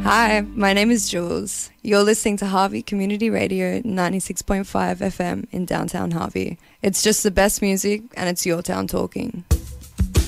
Hi, my name is Jules. You're listening to Harvey Community Radio 96.5 FM in downtown Harvey. It's just the best music and it's your town talking.